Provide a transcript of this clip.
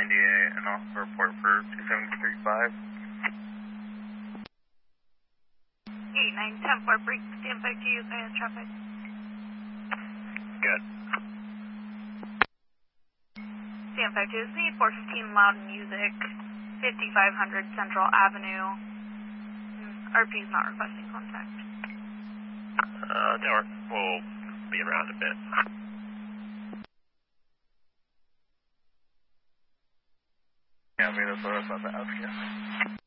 98 and off report for 2735. 8910 Fort Break, stand by to you, traffic. Good. Stand by to me, 415 Loud Music, 5500 Central Avenue. RP is not requesting contact. Tower, we'll be around a bit. Yeah, I mean, that's what I was about to ask you.